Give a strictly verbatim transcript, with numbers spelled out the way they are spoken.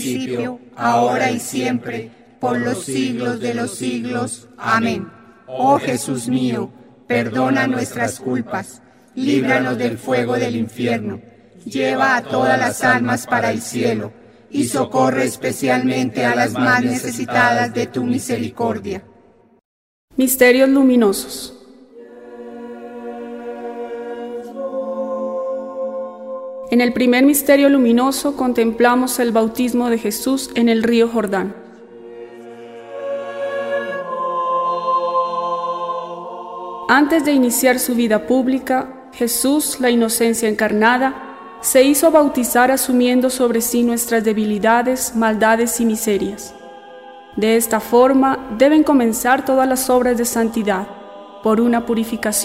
principio, ahora y siempre, por los siglos de los siglos. Amén. Oh Jesús mío, perdona nuestras culpas, líbranos del fuego del infierno, lleva a todas las almas para el cielo, y socorre especialmente a las más necesitadas de tu misericordia. Misterios luminosos. En el primer misterio luminoso contemplamos el bautismo de Jesús en el río Jordán. Antes de iniciar su vida pública, Jesús, la inocencia encarnada, se hizo bautizar asumiendo sobre sí nuestras debilidades, maldades y miserias. De esta forma deben comenzar todas las obras de santidad, por una purificación